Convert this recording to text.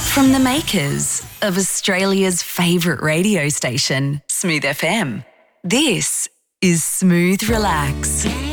From the makers of Australia's favourite radio station, Smooth FM, this is Smooth Relax.